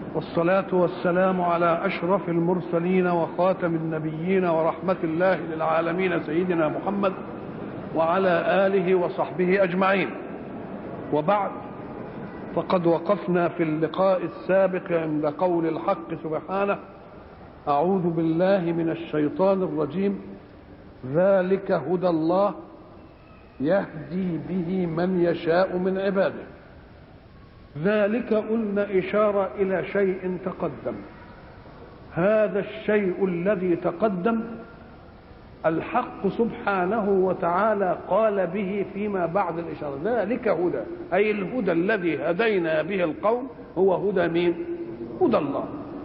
والصلاة والسلام على أشرف المرسلين وخاتم النبيين ورحمة الله للعالمين سيدنا محمد وعلى آله وصحبه أجمعين. وبعد، فقد وقفنا في اللقاء السابق عند قول الحق سبحانه: أعوذ بالله من الشيطان الرجيم، ذلك هدى الله يهدي به من يشاء من عباده. ذلك قلنا إشارة إلى شيء تقدم. هذا الشيء الذي تقدم الحق سبحانه وتعالى قال به فيما بعد الإشارة: ذلك هدى، أي الهدى الذي هدينا به القوم هو هدى مين؟ هدى الله.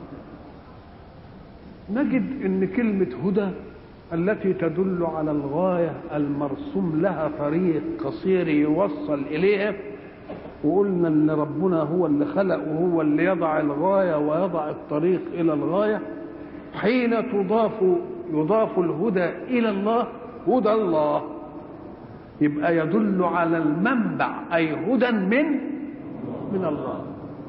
نجد ان كلمة هدى التي تدل على الغاية المرسوم لها طريق قصير يوصل إليها، وقلنا ان ربنا هو اللي خلق وهو اللي يضع الغاية ويضع الطريق إلى الغاية. حين يضاف الهدى إلى الله هدى الله، يبقى يدل على المنبع، أي هدى من الله.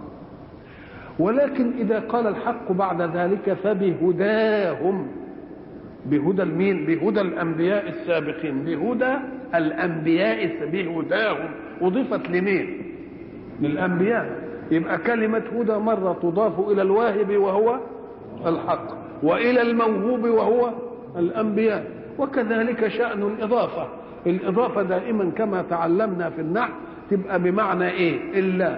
ولكن إذا قال الحق بعد ذلك فبهداهم، بهدى المين؟ بهدى الأنبياء السابقين، بهدى الأنبياء، بهداهم أضيفت لمين؟ للأنبياء. يبقى كلمة هدى مرة تضاف إلى الواهب وهو الحق، وإلى الموهوب وهو الأنبياء. وكذلك شأن الإضافة. الإضافة دائما كما تعلمنا في النحو تبقى بمعنى إيه؟ إلا،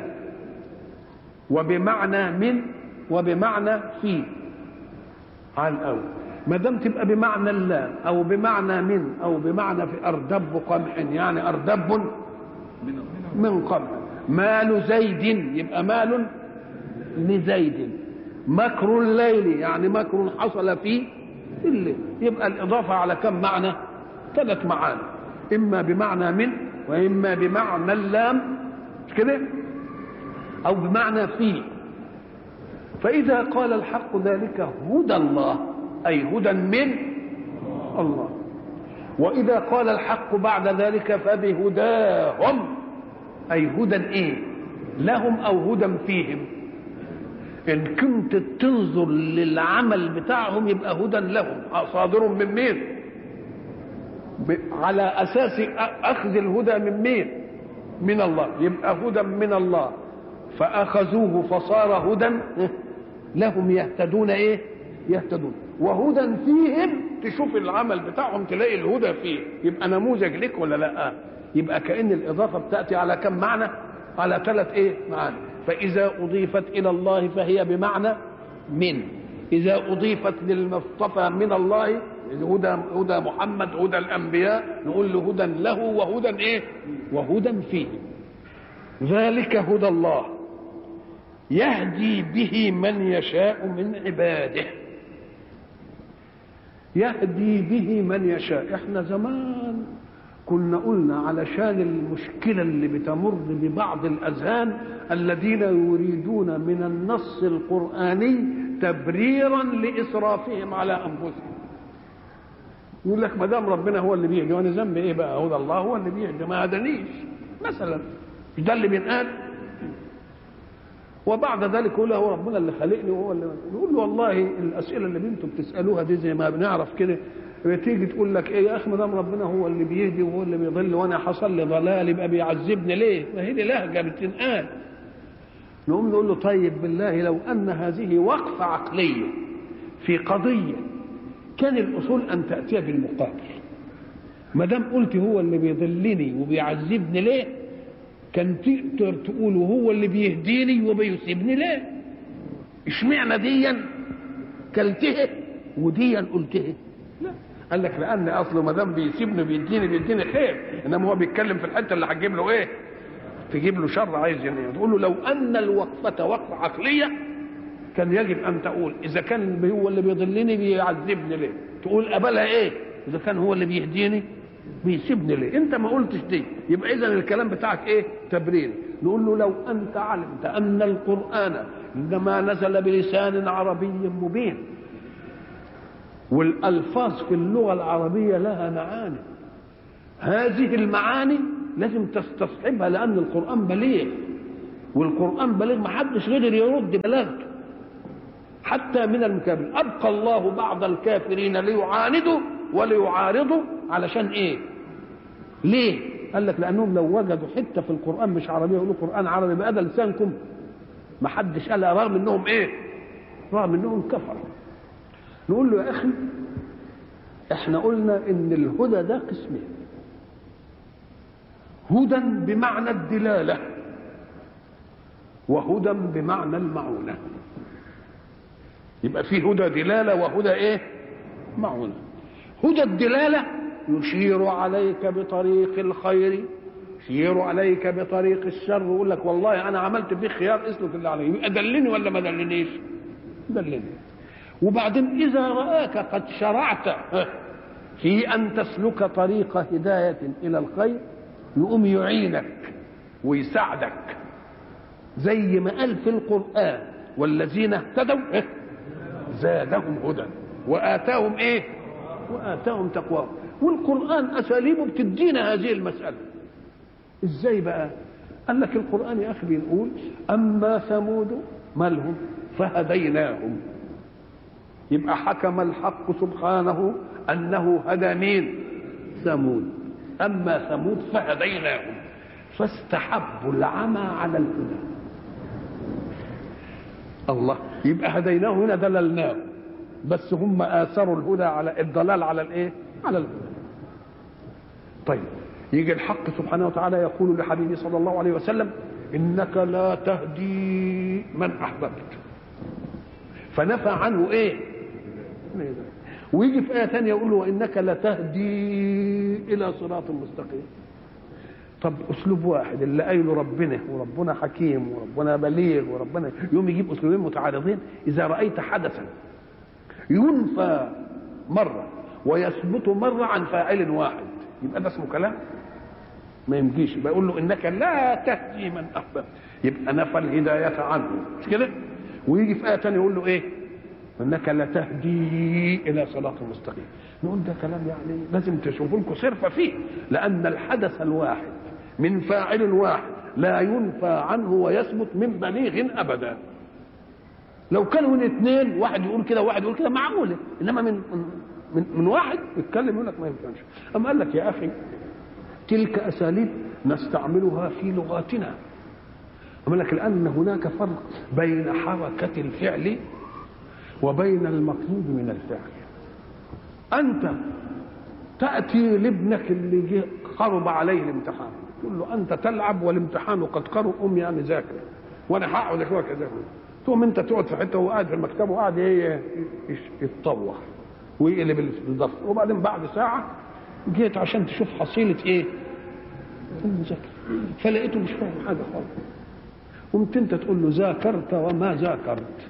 وبمعنى من، وبمعنى في. على الأول ما دام تبقى بمعنى الله أو بمعنى من أو بمعنى في، أردب قمح يعني أردب من قمح. مال زيد يبقى مال لزيد. مكر الليل يعني مكر حصل في الليل. يبقى الإضافة على كم معنى؟ 3 معاني، إما بمعنى من، وإما بمعنى اللام، مش كده؟ أو بمعنى في. فإذا قال الحق ذلك هدى الله، أي هدى من الله. وإذا قال الحق بعد ذلك فبهداهم، أي هدى إيه؟ لهم أو هدى فيهم. إن كنت تنظر للعمل بتاعهم يبقى هدى لهم، صادر من مين؟ على أساس أخذ الهدى من مين؟ من الله. يبقى هدى من الله فأخذوه فصار هدى لهم يهتدون. إيه؟ يهتدون. وهدى فيهم، تشوف العمل بتاعهم تلاقي الهدى فيه. يبقى نموذج لك ولا لا؟ يبقى كأن الإضافة بتأتي على كم معنى؟ على 3 إيه؟ معاني. فإذا أضيفت إلى الله فهي بمعنى من. إذا أضيفت للمصطفى من الله، هدى محمد، هدى الأنبياء، نقول له هدى له وهدى إيه؟ وهدى فيه. ذلك هدى الله يهدي به من يشاء من عباده. يهدي به من يشاء. احنا زمان كنا قلنا علشان المشكلة اللي بتمر ببعض الأذهان الذين يريدون من النص القرآني تبريرا لإسرافهم على أنفسهم. يقول لك ما دام ربنا هو اللي بيهدي وانا ذنبي ايه بقى؟ هدى الله هو اللي بيهدي، ما هدانيش مثلا. مش ده اللي بينقال؟ وبعد ذلك يقول هو ربنا اللي خلقني وهو اللي. نقول له والله الأسئلة اللي انتم بتسألوها دي زي ما بنعرف كده، تيجي تقول لك ايه يا اخي، ما دام ربنا هو اللي بيهدي وهو اللي بيضل وانا حصل لي ضلال يبقى بيعذبني ليه؟ ما هي دي لهجه بتنقال. نقوم نقول له طيب بالله لو ان هذه وقفه عقليه في قضيه كان الاصول ان تاتي بالمقابل. ما دام قلت هو اللي بيضلني وبيعذبني ليه، كان تقدر تقول هو اللي بيهديني وبيسيبني ليه؟ اشمعنى ديا كلته وديا قلته؟ لا، قال لك لان اصله ما دام بيسيبني بيديني خير، انما هو بيتكلم في الحته اللي هتجيب له ايه؟ تجيب له شر. عايز يعني تقول له لو ان الوقفه وقفه عقليه كان يجب ان تقول اذا كان هو اللي بيضلني بيعذبني ليه؟ تقول قبلها ايه؟ اذا كان هو اللي بيهديني بيسيبني ليه؟ انت ما قلتش دي، يبقى اذا الكلام بتاعك ايه؟ تبرير. نقول له لو انت علمت ان القران عندما نزل بلسان عربي مبين، والألفاظ في اللغة العربية لها معاني، هذه المعاني لازم تستصحبها لأن القرآن بليغ، والقرآن بليغ ما حدش قدر يرد بلاغته. حتى من المكابرين. أبقى الله بعض الكافرين ليعاندوا وليعارضوا علشان إيه؟ ليه؟ قال لك لأنهم لو وجدوا حتة في القرآن مش عربية يقولوا قرآن عربي بقى ده لسانكم. ما حدش قال رغم إنهم إيه؟ رغم إنهم كفروا. نقول له يا أخي إحنا قلنا إن الهدى ده قسمين: هدى بمعنى الدلالة، وهدى بمعنى المعونة. يبقى في هدى دلالة وهدى ايه؟ معونة. هدى الدلالة يشير عليك بطريق الخير، يشير عليك بطريق الشر، ويقول لك والله انا عملت فيه خيار اسلك اللي عليه، يبقى دلني ولا ما دلنيش؟ دلني. وبعدين اذا رآك قد شرعت في ان تسلك طريق هداية الى الخير يقوم يعينك ويساعدك، زي ما قال في القرآن: والذين اهتدوا زادهم هدى وآتاهم ايه؟ وآتاهم تقواهم. والقرآن أساليبه بتدينا هذه المسألة. ازاي بقى؟ قال لك القرآن يا أخي بيقول: أما ثمود مالهم فهديناهم. يبقى حكم الحق سبحانه أنه هدى مين؟ ثمود. أما ثمود فهديناهم فاستحبوا العمى على الهدى. الله، يبقى هديناه هنا دللناه، بس هم آثروا الهدى على الضلال على الايه؟ على الهدى. طيب يجي الحق سبحانه وتعالى يقول لحبيبه صلى الله عليه وسلم: إنك لا تهدي من أحببت، فنفى عنه ايه؟ ويجي في آية ثانية يقول له: وإنك لتهدي إلى صراط مستقيم. طب أسلوب واحد اللي قايله ربنا، وربنا حكيم وربنا بليغ وربنا يوم يجيب أسلوبين متعارضين. إذا رأيت حدثا ينفى مرة ويثبت مرة عن فاعل واحد يبقى ده اسمه كلام؟ ما يمجيش. يبقى يقول له: إنك لا تهدي من أحببت، يبقى نفى الهداية عنه، مش كده؟ ويجي في آية ثانية يقول له إيه؟ انك لتهدي الى صراط مستقيم. نقول ده كلام يعني لازم تشوفوا لكم صرفه فيه، لان الحدث الواحد من فاعل واحد لا ينفى عنه ويثبت من بليغ ابدا. لو كانوا من اثنين، واحد يقول كده وواحد يقول كده، معقوله، انما من واحد يتكلم يقول لك ما ينفعش. اما قال لك يا اخي تلك اساليب نستعملها في لغاتنا. اما لك لان هناك فرق بين حركه الفعل وبين المطلوب من الفعل. أنت تأتي لابنك اللي جه قرب عليه الامتحان تقول له: أنت تلعب والامتحان قد قرب، قوم يعني ذاكر وأنا هقعد أشوفك أذاكر. تقوم أنت تقعد في حتة وهو قاعد في المكتب وقاعد يتطوح ويقلب الدفتر، وبعدين بعد ساعة جيت عشان تشوف حصيلة إيه؟ المذاكرة، فلقيته مش فاهم حاجة خالص. قمت أنت تقول له: ذاكرت وما ذاكرت.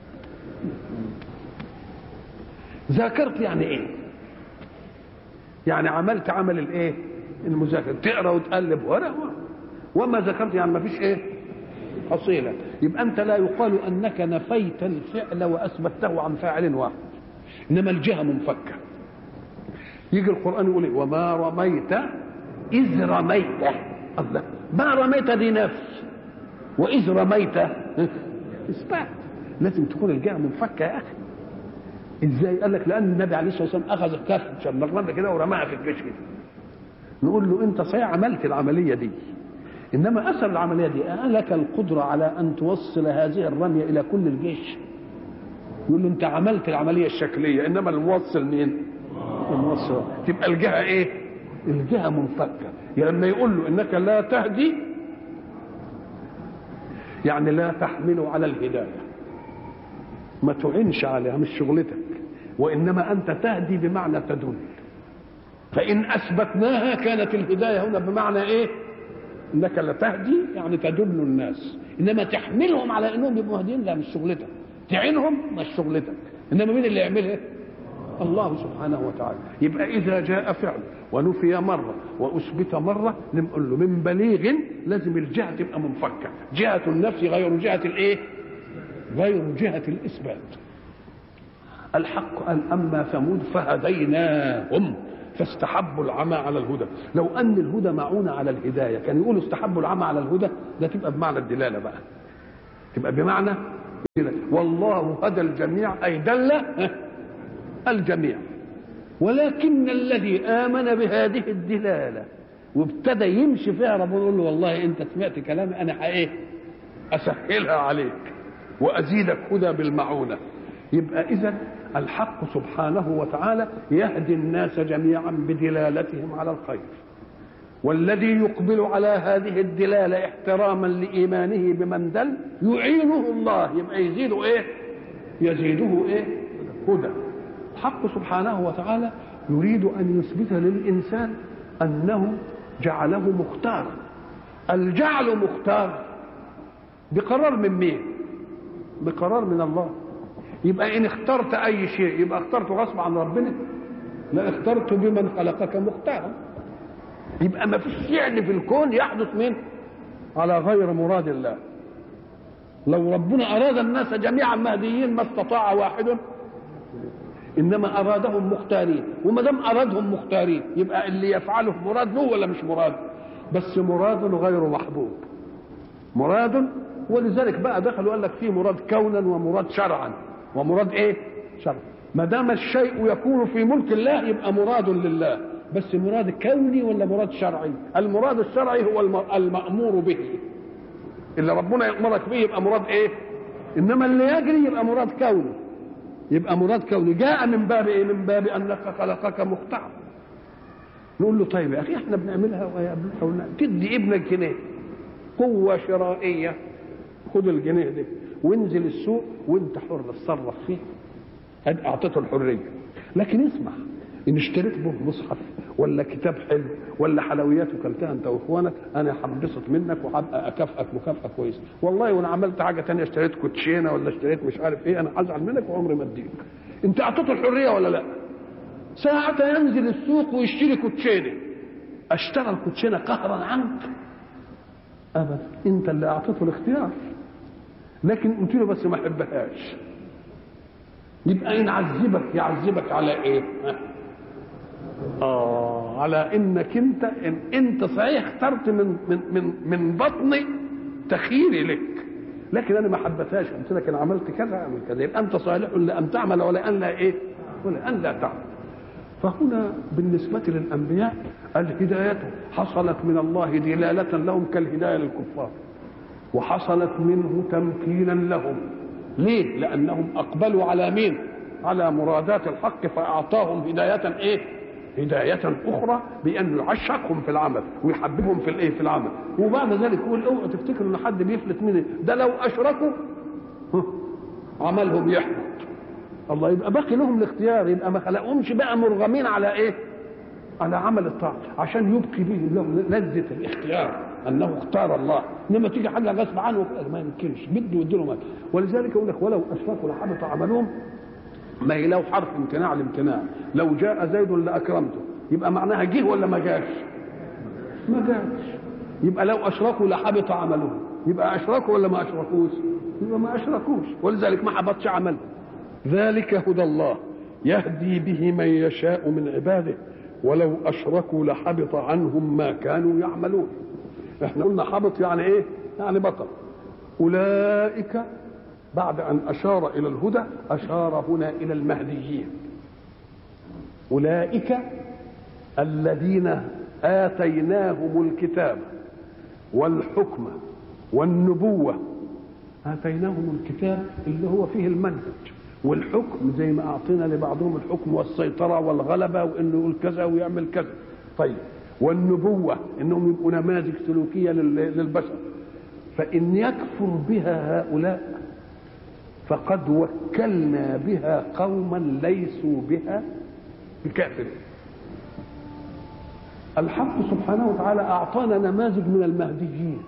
ذاكرت يعني ايه؟ يعني عملت عمل الايه؟ المذاكره، تقرا وتقلب ورق. وما ذاكرت يعني ما فيش ايه؟ حصيله. يبقى انت لا يقال انك نفيت الفعل واثبته عن فاعل واحد، انما الجهه منفكه. يجي القران يقول: وما رميت اذ رميت. الله، ما رميت دي نفس، واذ رميت اثبات. لازم تكون الجهه منفكه يا اخي. ازاي؟ قال لك لان النبي عليه الصلاه والسلام اخذ كف شمرمه كده ورماها في الجيش كده. نقول له: انت صحيح عملت العمليه دي، انما اثر العمليه دي لك القدره على ان توصل هذه الرميه الى كل الجيش؟ يقول له: انت عملت العمليه الشكليه، انما الموصل مين؟ الموصل. تبقى الجهه ايه؟ الجهه منفكه. يعني لما يقول له: انك لا تهدي، يعني لا تحمل على الهدايه، ما تعينش عليها، مش شغلتك، وانما انت تهدي بمعنى تدل. فان اثبتناها كانت الهدايه هنا بمعنى ايه؟ انك لا تهدي يعني تدل الناس، انما تحملهم على انهم يبقوا مهديين لا، مش شغلتك. تعينهم مش شغلتك، انما مين اللي يعملها؟ الله سبحانه وتعالى. يبقى اذا جاء فعل ونفي مره واثبت مره نقول له: من بليغ لازم الجهه تبقى منفكه، جهه النفي غير جهه الايه؟ غير جهة الإثبات. الحق قال: أما ثمود فهديناهم فاستحبوا العمى على الهدى. لو أن الهدى معون على الهداية كان يقولوا استحبوا العمى على الهدى، ده تبقى بمعنى الدلالة بقى، تبقى بمعنى والله هدى الجميع أي دل الجميع. ولكن الذي آمن بهذه الدلالة وابتدى يمشي فيها ربنا يقول له والله أنت سمعت كلامي أنا إيه أسهلها عليك وأزيدك هدى بالمعونة. يبقى إذن الحق سبحانه وتعالى يهدي الناس جميعا بدلالتهم على الخير، والذي يقبل على هذه الدلالة احتراما لإيمانه بمن دل يعينه الله، يبقى يزيده إيه؟ يزيده إيه؟ هدى. الحق سبحانه وتعالى يريد أن يثبت للإنسان أنه جعله مختارا. الجعل مختار بقرار من مين؟ بقرار من الله. يبقى إن اخترت أي شيء يبقى اخترته غصب عن ربنا؟ لا، اخترت بمن خلقك مختارا. يبقى ما فيش فعل في الكون يحدث منه على غير مراد الله. لو ربنا أراد الناس جميعا مهديين ما استطاع واحد، إنما أرادهم مختارين. وما دام أرادهم مختارين يبقى اللي يفعله مراد له ولا مش مراد؟ بس مراد غير محبوب، مراد. ولذلك بقى دخلوا قال لك في مراد كونا ومراد شرعا ومراد ايه؟ شرعا. ما دام الشيء يكون في ملك الله يبقى مراد لله، بس مراد كوني ولا مراد شرعي؟ المراد الشرعي هو المأمور به، اللي ربنا يأمرك به يبقى مراد ايه؟ انما اللي يجري يبقى مراد كوني. يبقى مراد كوني جاء من باب ايه؟ من باب انك خلقك مختار. نقول له طيب يا اخي احنا بنعملها تدي ابنك جنيه قوه شرائيه، خد الجنيه ده وانزل السوق وانت حر اتصرف فيه، اعطيته الحريه. لكن اسمع، ان اشتريت به مصحف ولا كتاب حلو ولا حلويات وكلتها انت واخوانك انا هنبسط منك وهبقى اكافئك مكافاه كويسه. والله وانا عملت حاجه ثانيه اشتريت كوتشينه ولا اشتريت مش عارف ايه انا هزعل منك وعمري ما اديك. انت اعطيته الحريه ولا لا؟ ساعتها ينزل السوق ويشتري كوتشينه، اشترى الكوتشينه قهرا عنك؟ ابدا، انت اللي اعطيته الاختيار. لكن قلت له بس ما احبهاش، يبقى ان عذبك يعذبك على ايه؟ على انك انت صحيح اخترت من بطن تخييري لك، لكن انا ما حبتهاش، قلت لك انا عملت كذا اعمل كذا، يبقى انت صالح لان تعمل ولا ان لا ايه؟ ولا ان لا تعمل. فهنا بالنسبه للانبياء الهدايه حصلت من الله دلاله لهم كالهدايه للكفار، وحصلت منه تمكينا لهم. ليه؟ لانهم اقبلوا على مين؟ على مرادات الحق، فاعطاهم هدايه ايه؟ هدايه اخرى، بانه يعشقهم في العمل ويحببهم في الايه؟ في العمل. وبعد ذلك يقول اوعوا تفتكروا ان حد بيفلت مني، ده لو اشركوا عملهم يحبط. الله، يبقى باقي لهم الاختيار، يبقى ما خلقهمش بقى مرغمين على ايه؟ على عمل الطاعه، عشان يبقي به لهم لذه الاختيار انه اختار الله. انما تيجي حاجه غصب عنه ما يمكنش، بده يديله مال. ولذلك يقول لك ولو اشركوا لحبط عملهم. ما هي لو حرف امتناع الامتناع، لو جاء زيد لاكرمته يبقى معناها جه ولا ما جاش؟ ما جاش. يبقى لو اشركوا لحبط عملهم، يبقى اشركوا ولا ما اشركوش؟ يبقى ما اشركوش، ولذلك ما حبطش عملهم. ذلك هدى الله يهدي به من يشاء من عباده ولو اشركوا لحبط عنهم ما كانوا يعملون. احنا قلنا حبط يعني ايه؟ يعني بطل. اولئك بعد ان اشار الى الهدى اشار هنا الى المهديين. اولئك الذين اتيناهم الكتاب والحكم والنبوه. اتيناهم الكتاب اللي هو فيه المنهج، والحكم زي ما اعطينا لبعضهم الحكم والسيطره والغلبه وانه يقول كذا ويعمل كذا. طيب، والنبوه انهم يبقوا نماذج سلوكيه للبشر. فان يكفر بها هؤلاء فقد وكلنا بها قوما ليسوا بها بكافرين. الحق سبحانه وتعالى اعطانا نماذج من المهديين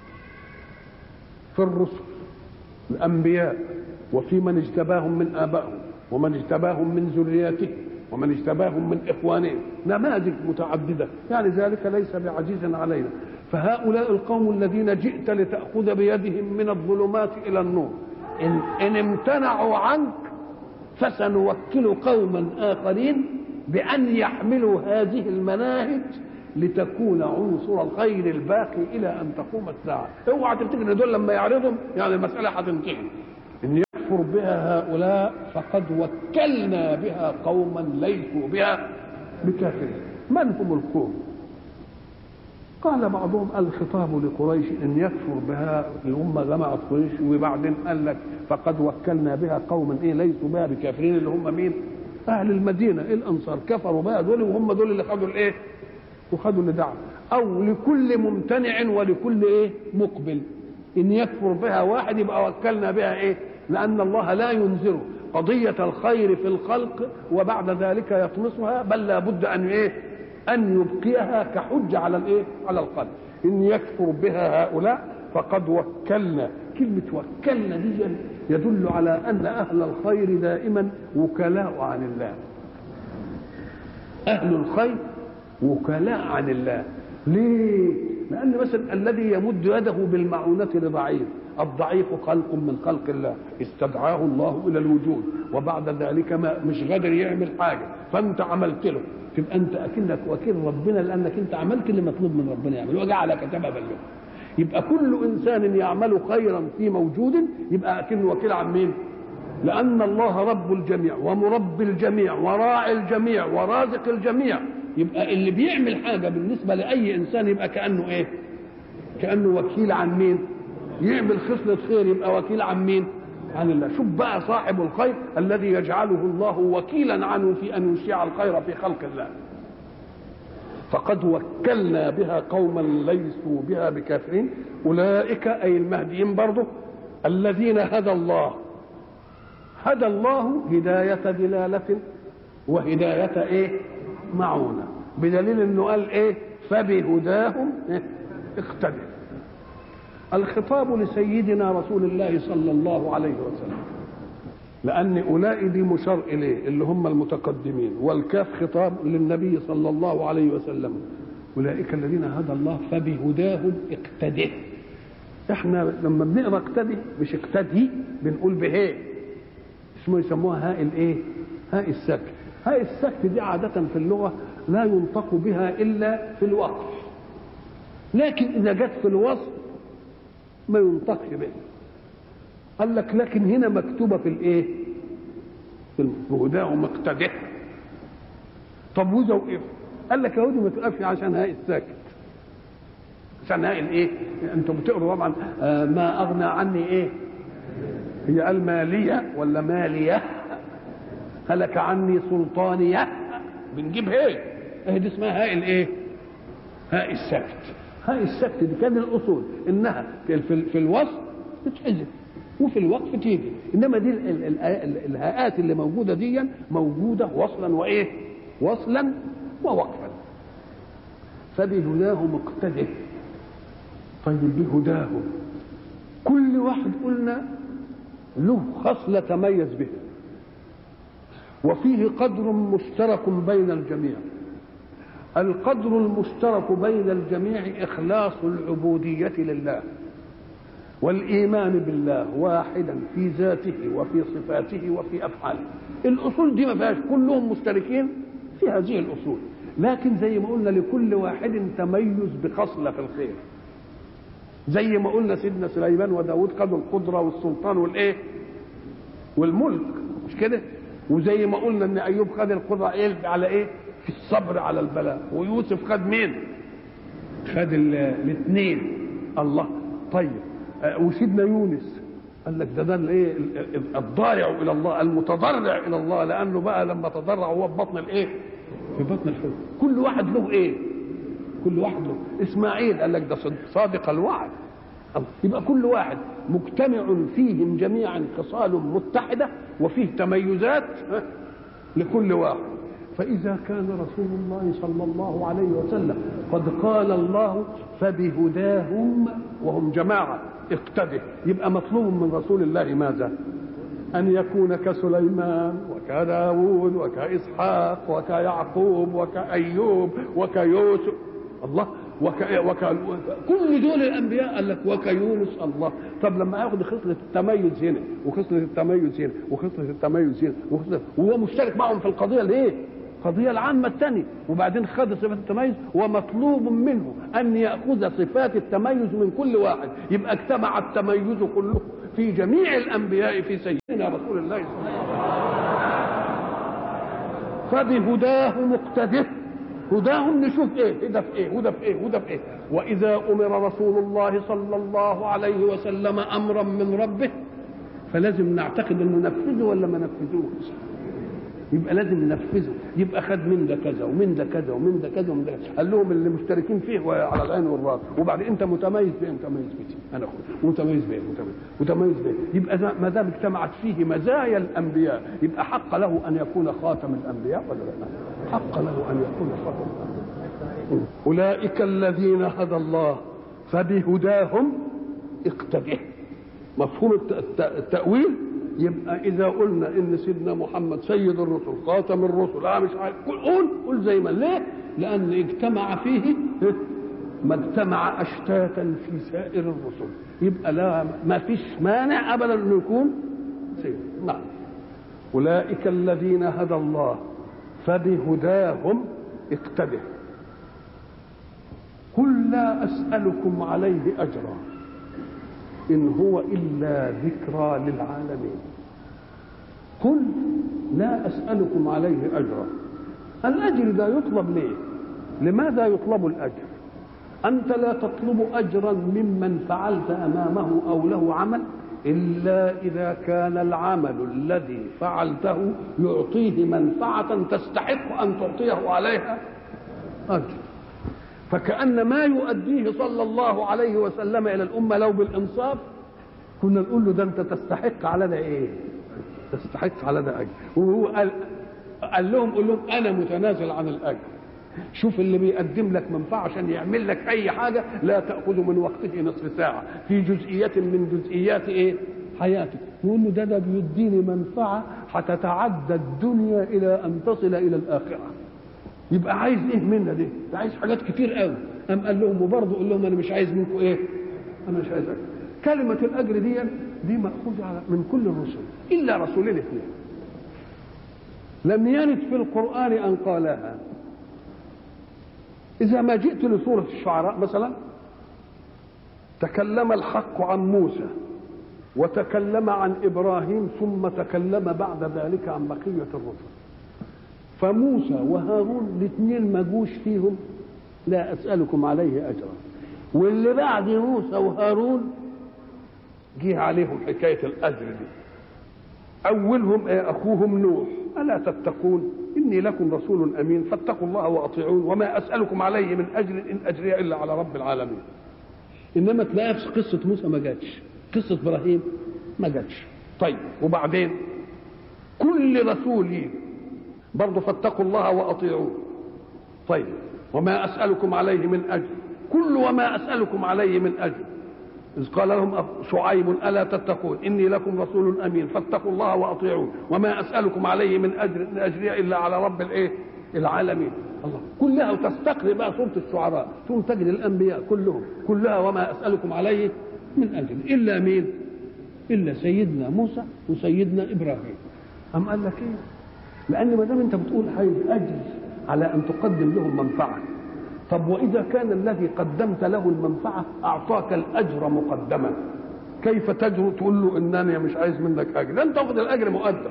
في الرسل الانبياء، وفي من اجتباهم من ابائهم ومن اجتباهم من ذرياتهم ومن اجتباهم من اخوانهم، نماذج متعدده، يعني ذلك ليس بعزيز علينا. فهؤلاء القوم الذين جئت لتأخذ بيدهم من الظلمات الى النور إن امتنعوا عنك فسنوكل قوما آخرين بأن يحملوا هذه المناهج لتكون عنصر الخير الباقي إلى أن تقوم الساعة. اوعى تفتكر ان دول لما يعرضهم يعني المسألة هتنتهي، يكفر بها هؤلاء فقد وكلنا بها قوما ليسوا بها بكافرين. من هم القوم؟ قال بعضهم الخطاب لقريش ان يكفر بها هم جماعه قريش، وبعدين قال لك فقد وكلنا بها قوما ليسوا بها بكافرين، اللي هم مين؟ اهل المدينه الانصار كفروا بها دول، وهم دول اللي خدوا وخدوا اللي دعوا. او لكل ممتنع ولكل مقبل، ان يكفر بها واحد يبقى وكلنا بها لان الله لا ينذر قضيه الخير في الخلق وبعد ذلك يطمسها، بل لا بد ان يبقيها كحجه على القلب. ان يكفر بها هؤلاء فقد وكلنا. كلمه وكلنا دي يدل على ان اهل الخير دائما وكلاء عن الله. اهل الخير وكلاء عن الله. ليه؟ لأن مثلا الذي يمد يده بالمعونة لضعيف، الضعيف خلق من خلق الله استدعاه الله إلى الوجود، وبعد ذلك مش قادر يعمل حاجة، فأنت عملت له، تبقى أنت أكنك وكيل ربنا، لأنك أنت عملت اللي مطلوب من ربنا يعمل، وجعلك سببا له. يبقى كل إنسان يعمل خيرا في موجود يبقى أكنه وكيل عن مين؟ لأن الله رب الجميع ومربي الجميع وراعي الجميع ورازق الجميع. يبقى اللي بيعمل حاجة بالنسبة لأي إنسان يبقى كأنه كأنه وكيل عن مين؟ يعمل خصلة خير يبقى وكيل عن مين؟ عن الله. شوف بقى صاحب الخير الذي يجعله الله وكيلا عنه في أن يشيع الخير في خلق الله. فقد وكلنا بها قوما ليسوا بها بكافرين. أولئك أي المهديين برضه الذين هدى الله هداية دلالة وهداية معونة، بدليل انه قال فبهداهم اقتدى. الخطاب لسيدنا رسول الله صلى الله عليه وسلم، لان اولئك دي مشار اليه اللي هم المتقدمين، والكاف خطاب للنبي صلى الله عليه وسلم. اولئك الذين هدى الله فبهداهم اقتدى. احنا لما بنقرا اقتدي مش اقتدي بنقول به، اسمه يسموها هاء السكت. هاء السكت دي عادة في اللغة لا ينطق بها إلا في الوقف، لكن إذا جت في الوصف ما ينطقش بها. قال لك لكن هنا مكتوبة في بهداهم اقتدى. طب وإذا وقف؟ قال لك يا ودي ما تقفش عشان هاء السكت، عشان هاء أنتم بتقروا طبعا ما أغنى عني هي قال مالية ولا مالية؟ هلك عني سلطانية، بنجيب دي اسمها هاء السكت. هاء السكت دي كان الأصول إنها في الوصف تتحذف وفي الوقف تيجي، إنما دي الهاءات اللي موجودة دي موجودة وصلا وصلا ووقفا. فبهداهم اقتدى. طيب بهداهم كل واحد قلنا له خصلة تميز بها، وفيه قدر مشترك بين الجميع. القدر المشترك بين الجميع إخلاص العبودية لله والإيمان بالله واحدا في ذاته وفي صفاته وفي أفعاله. الأصول دي ما فيهاش، كلهم مشتركين في هذه الأصول، لكن زي ما قلنا لكل واحد تميز بخصلة في الخير. زي ما قلنا سيدنا سليمان وداود خدوا القدرة والسلطان والملك، مش كده؟ وزي ما قلنا ان ايوب خد القدره على في الصبر على البلاء، ويوسف خد مين؟ خد الاثنين. الله. طيب وسيدنا يونس قال لك ده الضارع الى الله المتضرع الى الله، لانه بقى لما تضرع هو في بطن في بطن الحوت. كل واحد له كل واحد له. اسماعيل قال لك ده صادق الوعد. يبقى كل واحد مجتمع فيهم جميعا خصال متحدة وفيه تميزات لكل واحد. فإذا كان رسول الله صلى الله عليه وسلم قد قال الله فبهداهم وهم جماعة اقتدى، يبقى مطلوب من رسول الله ماذا؟ أن يكون كسليمان وكداود وكإسحاق وكيعقوب وكأيوب وكيوسف. الله. كل دول الانبياء قال لك وكيونس. الله. طب لما ياخد خصله التميز هنا وخصله التميز هنا وخصله التميز هنا وهو مشترك معهم في القضيه القضيه العامه الثانيه، وبعدين خد صفات التميز ومطلوب منه ان ياخذ صفات التميز من كل واحد، يبقى اجتمع التميز كله في جميع الانبياء في سيدنا سيدنا رسول الله صلى الله عليه وسلم. فبهداه مقتده، هداهم نشوف ايه هدى في ايه هدى في ايه هدى في ايه. واذا امر رسول الله صلى الله عليه وسلم امرا من ربه فلازم نعتقد انه نفذه ولا ما نفذوش. يبقى لازم ننفذه. يبقى خد من ده كذا ومن ده كذا ومن ده كذا ومن ده كذا، قال لهم اللي مشتركين فيه على العين والراس. وبعدين انت متميز بايه؟ متميز بيه انا اخويا، متميز بايه؟ متميز بايه؟ يبقى ما دام اجتمعت فيه مزايا الانبياء يبقى حق له ان يكون خاتم الانبياء ولا لا؟ حق له ان يكون خاتم الانبياء. اولئك الذين هدى الله فبهداهم اقتده. مفهوم التأويل. يبقى إذا قلنا إن سيدنا محمد سيد الرسل خاتم الرسل مش عارف قول زي ما ليه؟ لأن اجتمع فيه ما اجتمع أشتاتا في سائر الرسل. يبقى لا ما فيش مانع أبدا أنه يكون سيد. نعم. أولئك الذين هدى الله فبهداهم اقتده. قل لا أسألكم عليه أجرا إن هو إلا ذكرى للعالمين. قل لا أسألكم عليه أجرا. الأجر ده يطلب ليه؟ لماذا يطلب الأجر؟ أنت لا تطلب أجرا ممن فعلت أمامه أو له عمل إلا إذا كان العمل الذي فعلته يعطيه منفعة تستحق أن تعطيه عليها أجر. فكأن ما يؤديه صلى الله عليه وسلم إلى الأمة لو بالإنصاف كنا نقول له ده أنت تستحق على ده إيه؟ تستحق على ده أجر. وهو قال لهم قول لهم أنا متنازل عن الأجر. شوف اللي بيقدم لك منفعة عشان يعمل لك أي حاجة لا تأخذ من وقته نصف ساعة في جزئية من جزئيات إيه؟ حياتك. يقول له ده بيديني منفعة هتتعدى الدنيا إلى أن تصل إلى الآخرة. يبقى عايز ايه منا دي؟ ده عايز حاجات كتير قوي. قام قال لهم وبرضه قال لهم انا مش عايز منكم ايه؟ انا مش عايز اجر. كلمه الاجر دي ماخوذه من كل الرسل الا رسولين اثنين لم يرد في القران ان قالها. اذا ما جئت لسوره الشعراء مثلا تكلم الحق عن موسى وتكلم عن ابراهيم ثم تكلم بعد ذلك عن بقيه الرسل. فموسى وهارون الاثنين ما جوش فيهم لا أسألكم عليه أجرا. واللي بعد موسى وهارون جه عليهم حكاية الأجر دي. أولهم أخوهم نوح ألا تتقون إني لكم رسول أمين فاتقوا الله وأطيعون وما أسألكم عليه من أجر إن أجري إلا على رب العالمين. إنما تلاقي في قصة موسى ما جاتش، قصة إبراهيم ما جاتش. طيب وبعدين كل رسول يجي برضه فاتقوا الله واطيعوه. طيب وما اسالكم عليه من اجر. كل وما اسالكم عليه من اجر. اذ قال لهم شعيب الا تتقون اني لكم رسول امين فاتقوا الله واطيعوه وما اسالكم عليه من اجر ان اجري الا على رب الايه؟ العالمين. الله كلها. وتستقرئ بقى سوره الشعراء ثم تجد الانبياء كلها وما اسالكم عليه من اجر الا مين؟ الا سيدنا موسى وسيدنا ابراهيم. أم قال لك ايه؟ لأن ما دام أنت بتقول عايز أجر على أن تقدم لهم منفعة. طب وإذا كان الذي قدمت له المنفعة أعطاك الأجر مقدما كيف تجر تقول له إنني مش عايز منك أجر؟ لن تأخذ الأجر مقدم.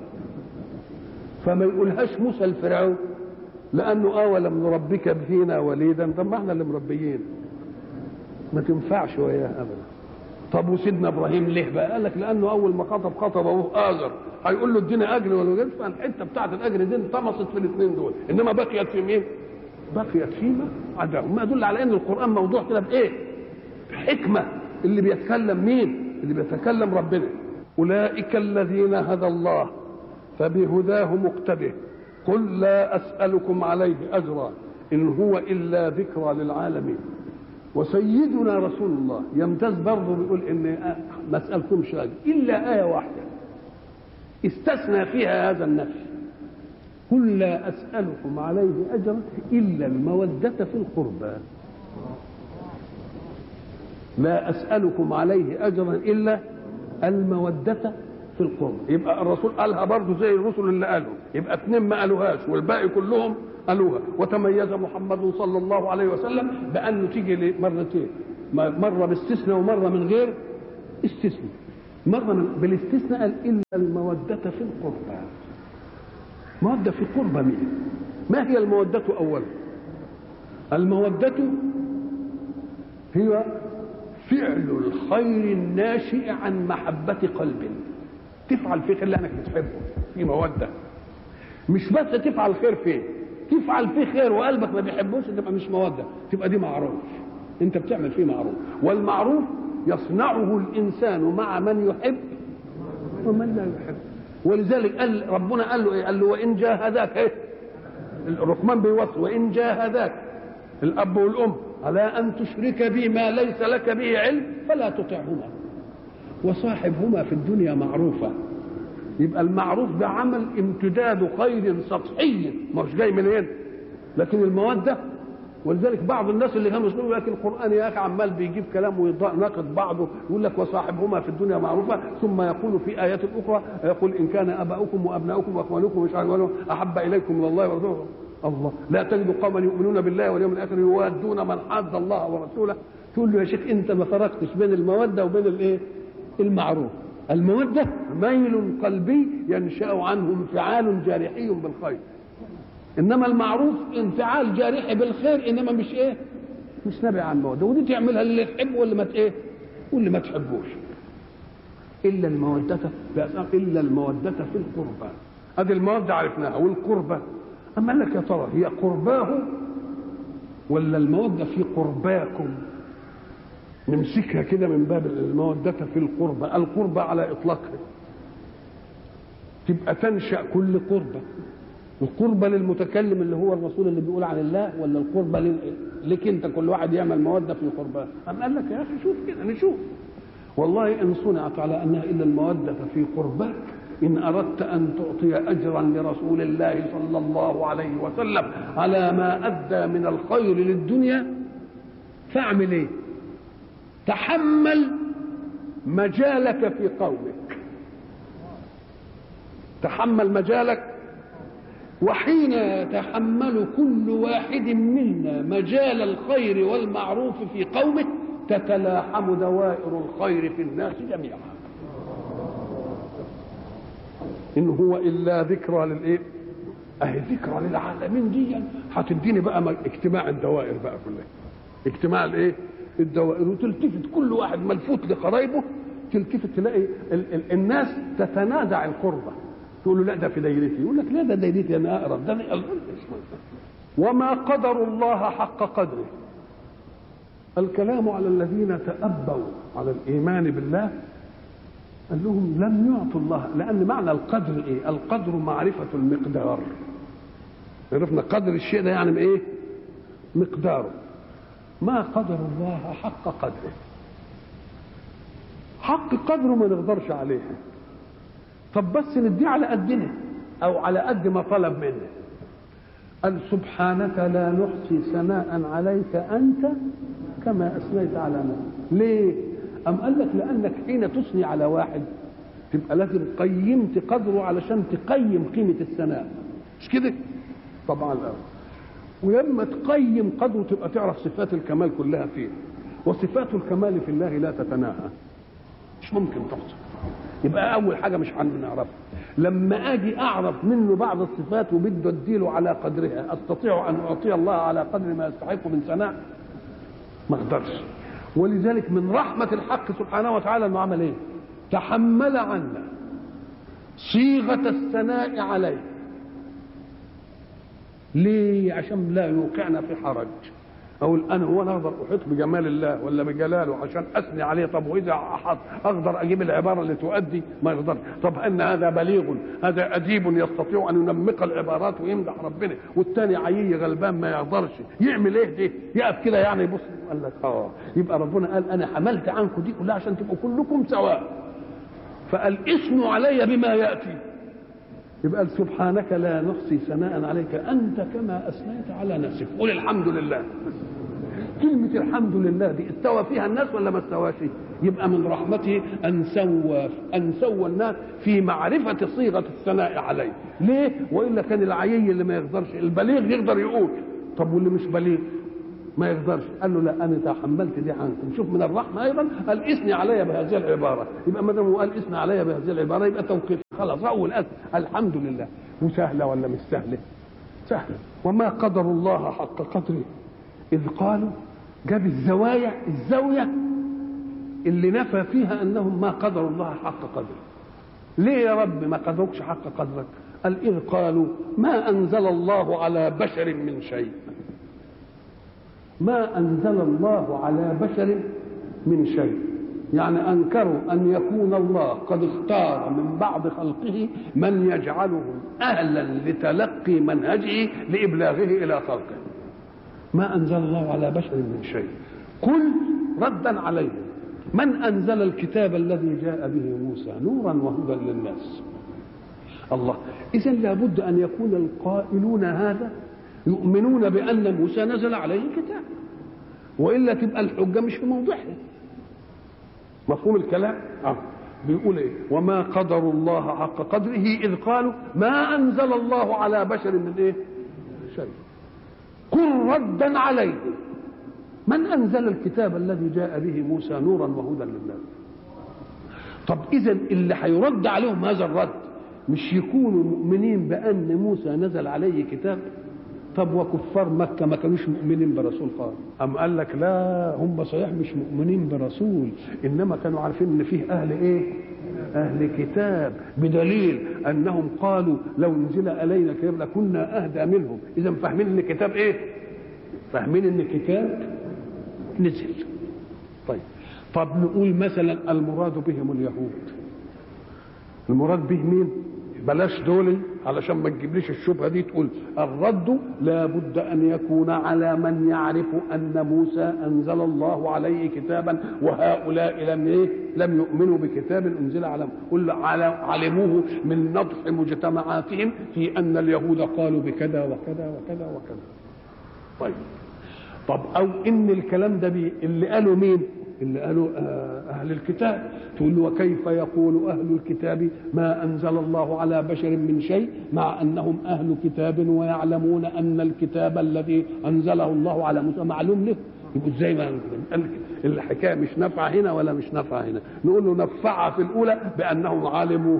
فما يقولهاش موسى الفرعون لأنه ولم نربك فينا وليدا. طب ما احنا اللي مربيين ما تنفعش وياه أبدا. طب وسيدنا إبراهيم ليه بقى؟ قال لك لأنه أول ما خطب أبوه آزر هيقول له اديني اجر ولا جد. فالحته بتاعت الاجر دي انطمست في الاثنين دول. انما بقيت في مين؟ بقيت فيما عداهم. ما يدل على ان القران موضوع كده بايه؟ بحكمه. اللي بيتكلم مين؟ اللي بيتكلم ربنا. اولئك الذين هدى الله فبهداه مقتده. قل لا اسالكم عليه اجرا ان هو الا ذكرى للعالمين. وسيدنا رسول الله يمتاز برضه بيقول ان ما اسالكمش اجر الا ايه واحده استثنى فيها هذا النفي. قل لا أسألكم عليه أجرا إلا المودة في القربى. لا أسألكم عليه أجرا إلا المودة في القربى. يبقى الرسول قالها برضه زي الرسل اللي قالوا. يبقى اثنين ما قالوهاش والباقي كلهم قالوها. وتميز محمد صلى الله عليه وسلم بأنه تيجي مرتين، مرة باستثناء ومرة من غير استثناء. مرة بالاستثناء قال إلا المودة في القربى. مودة في قربى مين؟ ما هي المودة أولا؟ المودة هي فعل الخير الناشئ عن محبة قلب. تفعل في خير لأنك بتحبه، في مودة. مش بس تفعل خير فيه، تفعل فيه خير وقلبك ما بيحبوش، تبقى مش مودة، تبقى دي معروف. انت بتعمل فيه معروف، والمعروف يصنعه الإنسان مع من يحب ومن لا يحب. ولذلك قال ربنا قال له ايه؟ قال له وإن جاهداك، ايه الرحمن بيوصي، وإن جاهداك الأب والأم على أن تشرك بي ما ليس لك به علم فلا تطعهما وصاحبهما في الدنيا معروفا. يبقى المعروف ده عمل امتداد خير سطحي مش جاي من هنا، لكن المودة. ولذلك بعض الناس اللي كانوا يقولوا لكن القرآن يا أخي عمال بيجيب كلام ويناقض بعضه، يقول لك وصاحبهما في الدنيا معروفة، ثم يقول في آيات أخرى يقول إن كان آباؤكم وأبناؤكم وإخوانكم مش عارف أحب إليكم من الله ورسوله، الله لا تجد قوما يؤمنون بالله واليوم الآخر يوادون من حاد الله ورسوله. تقول له يا شيخ أنت ما فرقتش بين المودة وبين الإيه؟ المعروف. المودة ميل قلبي ينشأ عنه انفعال جارحي بالخير، انما المعروف انفعال جارحي بالخير، انما مش ايه؟ مش نابع عن الموده. ودي تعملها اللي تحبه واللي ما ايه؟ واللي ما تحبوش. الا الموده الا الموده في القربى. ادي الموده عرفناها، والقربى اما قال لك يا ترى هي قرباه ولا الموده في قرباكم؟ نمسكها كده من باب الموده في القربى. القربى على اطلاقها تبقى تنشا كل قربه. القربة للمتكلم اللي هو الرسول اللي بيقول عن الله، ولا القربة لك انت كل واحد يعمل مودة في القربان؟ أم قال لك يا أخي شوف كده نشوف. والله إن صنعت على أنها إلا المودة في قربك، إن أردت أن تعطي أجرا لرسول الله صلى الله عليه وسلم على ما أدى من الخير للدنيا، فاعمل إيه؟ تحمل مجالك في قومك، تحمل مجالك. وحين يتحمل كل واحد منا مجال الخير والمعروف في قومه تتلاحم دوائر الخير في الناس جميعا. إن هو إلا ذكرى للإيه؟ أهي ذكرى للعالمين دي. هتديني بقى اجتماع الدوائر بقى كلها، اجتماع الإيه؟ الدوائر، وتلتفت كل واحد ملفوت لقرايبه، تلتفت تلاقي الناس تتنازع القربة. تقول له لا ده في دايرتي، يقول لك لا ده دايرتي انا اقرب ده. وما قدر الله حق قدره. الكلام على الذين تأبوا على الإيمان بالله قال لهم لم يعطوا الله، لأن معنى القدر إيه؟ القدر معرفة المقدار. عرفنا قدر الشيء ده يعني إيه؟ مقداره. ما قدر الله حق قدره. حق قدره ما نقدرش عليه. طب بس نديه على قدنا او على قد ما طلب منه. قال سبحانك لا نحصي ثناء عليك انت كما اثنيت على نفسك. ليه؟ ام قال لك لانك حين تثني على واحد تبقى لازم قيمت قدره علشان تقيم قيمه الثناء، مش كده؟ طبعا الأول. ولما تقيم قدره تبقى تعرف صفات الكمال كلها فيه، وصفات الكمال في الله لا تتناهى، مش ممكن تحصل. يبقى اول حاجه مش هنعرفها. لما اجي اعرف منه بعض الصفات وبده اديله على قدرها، استطيع ان اعطي الله على قدر ما يستحق من ثناء؟ ما اقدرش. ولذلك من رحمه الحق سبحانه وتعالى انه عمل ايه؟ تحمل عنا صيغه الثناء عليه. ليه؟ عشان لا يوقعنا في حرج. اقول انا هو انا اقدر احيط بجمال الله ولا بجلاله عشان اثني عليه؟ طب واذا احط اقدر اجيب العباره اللي تؤدي؟ ما يقدر. طب ان هذا بليغ، هذا اديب يستطيع ان ينمق العبارات ويمدح ربنا، والثاني عيي غلبان ما يقدرش يعمل ايه؟ دي يقف كده يعني يبص. قال لك يبقى ربنا قال انا حملت عنكم دي كلها عشان تبقوا كلكم سواء، فقال اثنوا علي بما ياتي. يبقى سبحانك لا نحصي ثناء عليك انت كما اثنيت على نفسك. قول الحمد لله. كلمة الحمد لله دي استوى فيها الناس ولا ما استواش؟ يبقى من رحمته أن سوى الناس في معرفة صيغة الثناء عليه. ليه؟ وإلا كان العيي اللي ما يقدرش، البليغ يقدر يقول. طب واللي مش بليغ ما يقدرش. قال له لا انا تحملت دي عنكم. شوف من الرحمه ايضا قال اثني علي بهذه العباره، يبقى ما دام هو قال اثني علي بهذه العباره يبقى توقيف خلاص. اول الحمد لله. وسهله ولا مش سهله؟ سهله. وما قدر الله حق قدره اذ قالوا، جاب الزوايا، الزاويه اللي نفى فيها انهم ما قدروا الله حق قدره. ليه يا رب ما قدروكش حق قدرك؟ قال اذ قالوا ما انزل الله على بشر من شيء. ما أنزل الله على بشر من شيء، يعني أنكروا أن يكون الله قد اختار من بعض خلقه من يجعلهم أهلا لتلقي منهجه لإبلاغه إلى خلقه. ما أنزل الله على بشر من شيء. قل ردا عليهم من أنزل الكتاب الذي جاء به موسى نورا وهدى للناس. الله. إذن لابد أن يكون القائلون هذا يؤمنون بأن موسى نزل عليه كتاب، وإلا تبقى الحجة مش في موضعها. مفهوم الكلام؟ بيقول ايه؟ وما قدروا الله حق قدره إذ قالوا ما أنزل الله على بشر من ايه؟ شيء. قل ردا عليه من أنزل الكتاب الذي جاء به موسى نورا وهدى للناس. طب إذا اللي هيرد عليهم هذا الرد مش يكونوا مؤمنين بأن موسى نزل عليه كتاب؟ طب وكفار مكة ما كانوش مؤمنين برسول قال؟ أم قال لك لا، هم صحيح مش مؤمنين برسول، إنما كانوا عارفين إن فيه أهل إيه؟ أهل كتاب، بدليل أنهم قالوا لو نزل علينا كتاب لكنا أهدى منهم. إذا فاهمين إن الكتاب إيه؟ فاهمين إن الكتاب نزل. طب نقول مثلا المراد بهم اليهود. المراد به مين؟ بلاش دول علشان ما تجيبليش الشبهه دي. تقول الرد لا بد ان يكون على من يعرف ان موسى انزل الله عليه كتابا وهؤلاء لم يؤمنوا بكتاب انزل على علموه من نضح مجتمعاتهم في ان اليهود قالوا بكذا وكذا وكذا وكذا. طب او ان الكلام ده اللي قالوا مين؟ اللي قالوا أهل الكتاب. تقول له وكيف يقول أهل الكتاب ما أنزل الله على بشر من شيء مع أنهم أهل كتاب ويعلمون أن الكتاب الذي أنزله الله على موسى معلوم له؟ يقول زي ما الحكاية مش نافعة هنا ولا مش نافعة هنا. نقول له نفعها في الأولى بأنهم علموا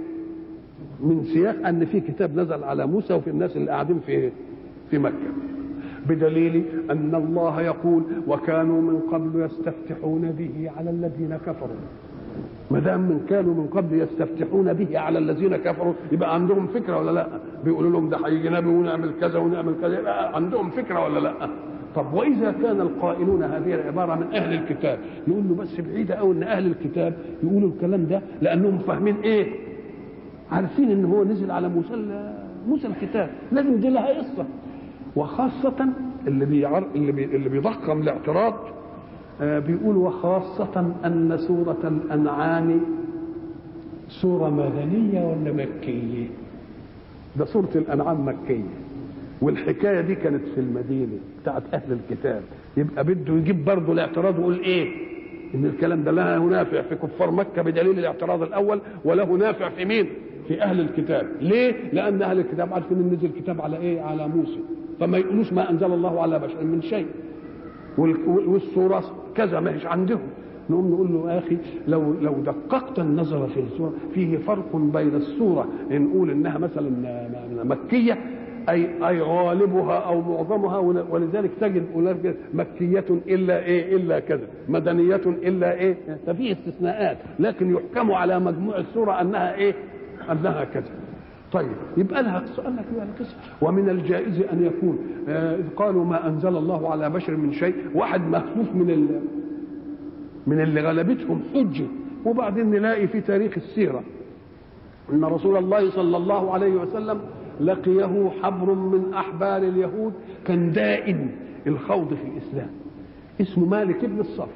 من سياق أن في كتاب نزل على موسى وفي الناس اللي قاعدين في مكة، بدليل أن الله يقول وكانوا من قبل يستفتحون به على الذين كفروا. ما دام من كانوا من قبل يستفتحون به على الذين كفروا يبقى عندهم فكرة ولا لا؟ بيقولوا لهم ده هيجي نبي ونعمل كذا ونعمل كذا، يبقى عندهم فكرة ولا لا؟ طب وإذا كان القائلون هذه العبارة من أهل الكتاب نقول له بس بعيدة أوي إن أهل الكتاب يقولوا الكلام ده لأنهم فاهمين إيه؟ عارفين إن هو نزل على موسى الكتاب، لازم دي لها قصة. وخاصة اللي بيضخم الاعتراض بيقول وخاصة أن سورة الأنعام سورة مدنية ولا مكية؟ ده سورة الأنعام مكية والحكاية دي كانت في المدينة بتاعت أهل الكتاب، يبقى بده يجيب برضه الاعتراض ويقول إيه؟ إن الكلام ده لا نافع في كفار مكة بدليل الاعتراض الأول وله نافع في مين؟ في أهل الكتاب. ليه؟ لأن أهل الكتاب عارفين إن نزل الكتاب على إيه؟ على موسى، فما يقولوش ما أنزل الله على بشر من شيء، والصورة كذا ما هيش عندهم. نقوم نقول له يا أخي لو دققت النظر في الصورة فيه فرق بين الصورة نقول إنها مثلا مكية أي غالبها أو معظمها، ولذلك تجد مكية إلا إيه؟ إلا كذا، مدنية إلا إيه؟ ففيه استثناءات، لكن يحكم على مجموع الصورة أنها إيه؟ أنها كذا. طيب يبقى لها قال لك يعني قصه. ومن الجائز ان يكون اذ قالوا ما انزل الله على بشر من شيء، واحد مخفوف من اللي غلبتهم حجه، وبعدين نلاقي في تاريخ السيره ان رسول الله صلى الله عليه وسلم لقيه حبر من احبار اليهود كان دائم الخوض في الاسلام اسمه مالك بن الصف،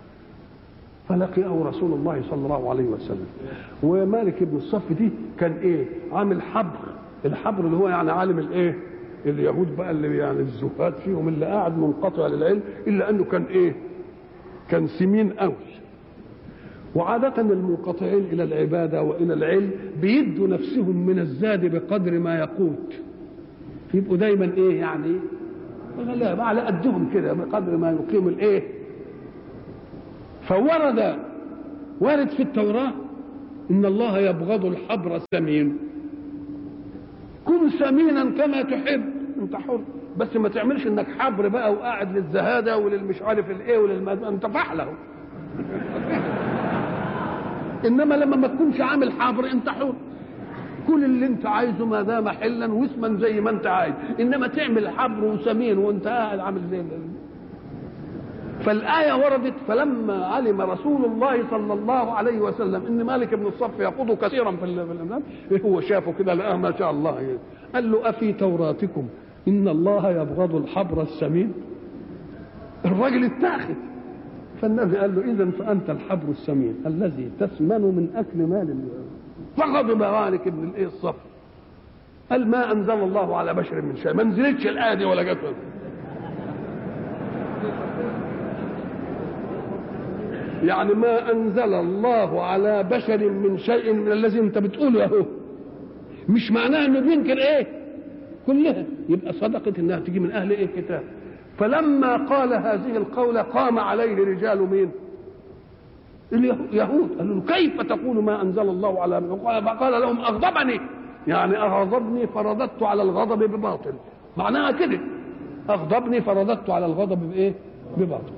فلقيه رسول الله صلى الله عليه وسلم. ومالك بن الصف دي كان ايه؟ عامل حبر، الحبر اللي هو يعني عالم الايه؟ اليهود بقى اللي يعني الزهاد فيهم اللي قاعد منقطع للعلم، الا انه كان ايه؟ كان سمين قوي. وعادة المنقطعين الى العبادة والى العلم بيدوا نفسهم من الزاد بقدر ما يقوت، يبقوا دايما ايه يعني لا على قدهم كده بقدر ما يقيم الايه. وارد في التوراة ان الله يبغض الحبر السمين. كن سمينا كما تحب، انت حر، بس ما تعملش انك حبر بقى وقاعد للزهاده وللمش عارف الايه انت فحله. انما لما ما تكونش عامل حبر انت حر، كل اللي انت عايزه ما دام حلا واسما زي ما انت عايز، انما تعمل حبر وسمين وانت قاعد عامل زي فالآية وردت فلما علم رسول الله صلى الله عليه وسلم ان مالك بن الصف يخوض كثيرا في الامام، هو شافه كده لقاه ما شاء الله يعني. قال له افي توراتكم ان الله يبغض الحبر السمين؟ الراجل اتاخد. فالنبي قال له اذا فانت الحبر السمين الذي تسمن من اكل مال. فغضب مالك بن الايه الصف، قال ما انزل الله على بشر من شيء، ما نزلتش الايه دي ولا جت. يعني ما انزل الله على بشر من شيء من الذي انت بتقوله اهو، مش معناه انه بينكر ايه كلها، يبقى صدقت انها تجي من اهل ايه الكتاب. فلما قال هذه القولة قام عليه رجال مين؟ اليهود. قالوا له كيف تقول ما انزل الله على فقال لهم اغضبني، يعني اغضبني فرددت على الغضب بباطل، معناها كده اغضبني فرددت على الغضب بايه؟ بباطل.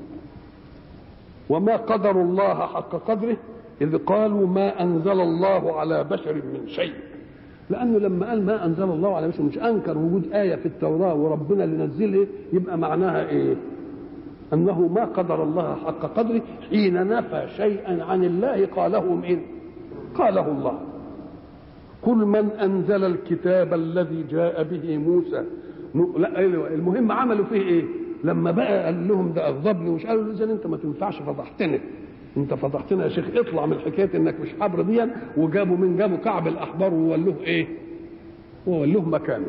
وما قدر الله حق قدره إذ قالوا ما أنزل الله على بشر من شيء. لأنه لما قال ما أنزل الله على بشر مش أنكر وجود آية في التوراة وربنا اللي نزلها، يبقى معناها إيه؟ أنه ما قدر الله حق قدره حين نفى شيئا عن الله قاله مين؟ قاله الله. كل من أنزل الكتاب الذي جاء به موسى. لا المهم عملوا فيه إيه؟ لما بقى قال لهم ده اغضبني ومش قالوا له اذا انت ما تنفعش فضحتنا، انت فضحتنا يا شيخ، اطلع من حكايه انك مش حبر دي. جابوا كعب الاحبار وولوه ايه؟ وولوه مكانه.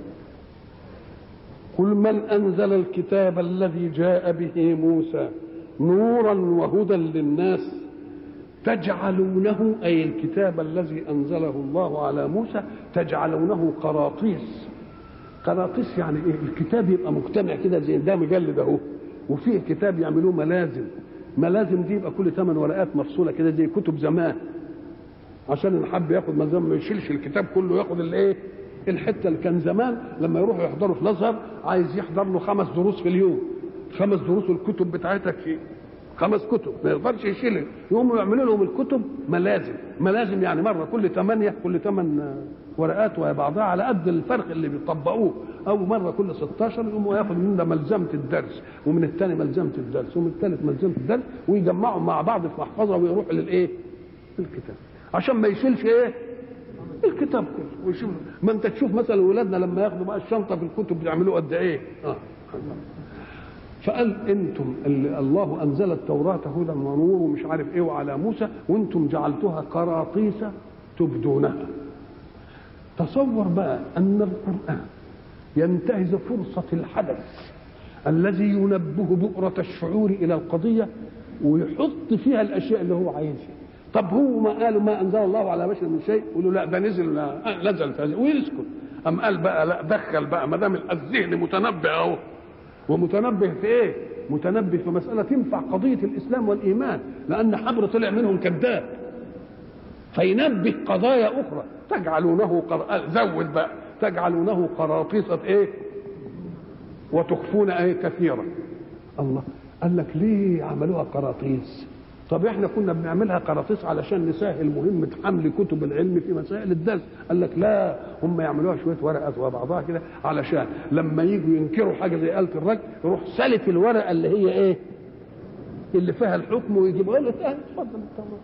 كل من انزل الكتاب الذي جاء به موسى نورا وهدى للناس تجعلونه، اي الكتاب الذي انزله الله على موسى تجعلونه قراطيس. قراطيس يعني ايه؟ الكتاب يبقى مجتمع كده زي ده مجلد اهو، وفيه كتاب يعملوه ملازم دي يبقى كل 8 ورقات مفصوله كده زي كتب زمان، عشان اللي حب ياخد ملزم ما يشيلش الكتاب كله، ياخد الايه؟ الحته اللي كان زمان لما يروحوا يحضروا في الازهر عايز يحضر له 5 دروس في اليوم، 5 دروس الكتب بتاعتك فيه 5 كتب ما يقدرش يشيلها، يقوموا يعملوا لهم الكتب ملازم يعني مره كل 8 ورقات وهي بعضها على قد الفرق اللي بيطبقوه، او مره كل 16 يقوموا ياخد من ده ملزمه الدرس ومن الثاني ملزمه الدرس ومن الثالث ملزمه الدرس ويجمعهم مع بعض في محفظه ويروحوا للايه؟ الكتاب، عشان ما يشيلش ايه؟ الكتاب كله ويشوف. ما انت تشوف مثلا ولادنا لما ياخدوا بقى الشنطه في الكتب بيعملوا قد ايه؟ فقال انتم الله انزل التوراه هدى ونور ومش عارف ايه وعلى موسى، وانتم جعلتوها قراطيس تبدونها. تصور بقى ان القران ينتهز فرصه الحدث الذي ينبه بؤره الشعور الى القضيه ويحط فيها الاشياء اللي هو عايزها. طب هو ما قالوا ما انزل الله على بشر من شيء، يقولوا لا ده نزل في هذا ويسكت. ام قال بقى لا دخل بقى ما دام الذهن متنبه اهو، ومتنبه في ايه؟ متنبه في مساله تنفع قضيه الاسلام والايمان، لان حبر طلع منهم كذاب فينبه قضايا اخرى. تجعلونه زود بقى تجعلونه قراطيسة ايه وتخفون ايه كثيرا. الله قال لك ليه عملوها قراطيس؟ طب احنا كنا بنعملها قراطيس علشان نسهل مهمة حمل كتب العلم في مسائل الدرس. قال لك لا، هم يعملوها شوية ورقات وبعضها كده علشان لما يجوا ينكروا حاجة زي آلة الرجل يروح سلف الورقة اللي هي ايه اللي فيها الحكم ويجيبها له تاني. اتفضل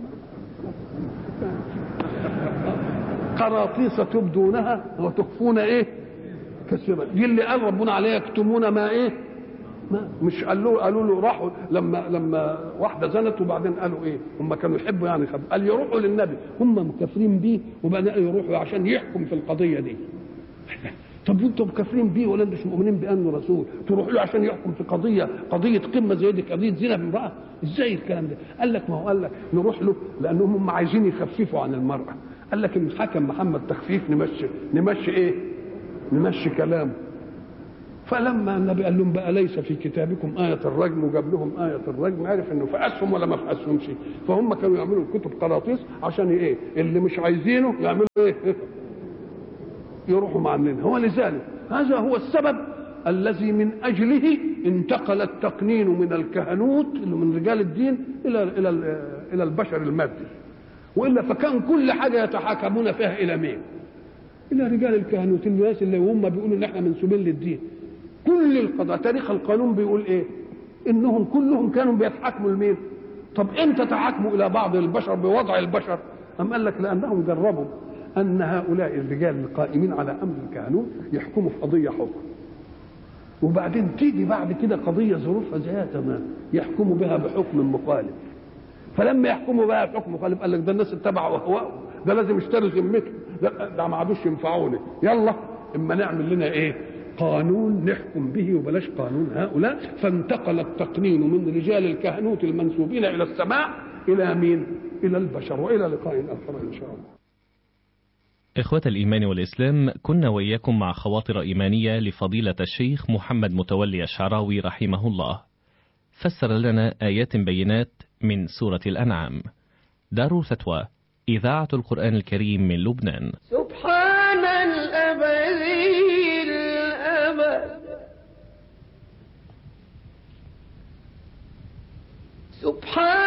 قراطيس تبدونها وتخفون ايه كثيرا. دي اللي قال ربنا عليها يكتمون ما ايه ما مش قالوا له راحوا لما واحده زنت وبعدين قالوا ايه هم كانوا يحبوا يعني قال يروحوا للنبي هم مكفرين بيه وبعدين يروحوا عشان يحكم في القضيه دي. طب انتم مكفرين بيه ولا انتم مش مؤمنين بانه رسول تروحوا له عشان يحكم في قضيه قمه زي دي، قضيه زنا بامراه؟ ازاي الكلام ده؟ قال لك ما هو قال لك نروح له لانهم هم عايزين يخففوا عن المراه. قال لك ان حكم محمد تخفيف نمشي ايه؟ نمشي كلامه. فلما النبي قال لهم بقى ليس في كتابكم آية الرجم وجاب لهم آية الرجم، عرف انه فقسهم ولا ما فقسهمش. فهم كانوا يعملوا الكتب قراطيس عشان ايه؟ اللي مش عايزينه يعملوا ايه؟ يروحوا معاملينها. ولذلك هذا هو السبب الذي من اجله انتقل التقنين من الكهنوت اللي من رجال الدين الى البشر المادي. والا فكان كل حاجه يتحاكمون فيها الى مين؟ الى رجال الكهنوت، الناس اللي هم بيقولوا ان احنا منسوبين للدين. كل القضاء تاريخ القانون بيقول ايه؟ انهم كلهم كانوا بيتحاكموا لمين؟ طب امتى تحاكموا الى بعض البشر بوضع البشر؟ ام قال لك لانهم جربوا ان هؤلاء الرجال القائمين على امر الكهنوت يحكموا في قضيه حكم، وبعدين تيجي بعد كده قضيه ظروفها زيها تمام يحكموا بها بحكم مخالف. فلما يحكموا بها بحكم مخالف قال لك ده الناس اتبعوا اهواءهم، ده لازم يشتروا ذمتهم، ده ما عادوش ينفعوني، يلا اما نعمل لنا ايه؟ قانون نحكم به وبلاش قانون هؤلاء. فانتقل التقنين من رجال الكهنوت المنسوبين الى السماء الى مين؟ الى البشر. والى لقاء اخر ان شاء الله. إخوة الإيمان والإسلام، كنا وإياكم مع خواطر إيمانية لفضيلة الشيخ محمد متولي الشعراوي رحمه الله، فسر لنا آيات بينات من سورة الأنعام. دار فتوى إذاعة القرآن الكريم من لبنان. سبحان الأبدي الأبد، سبحان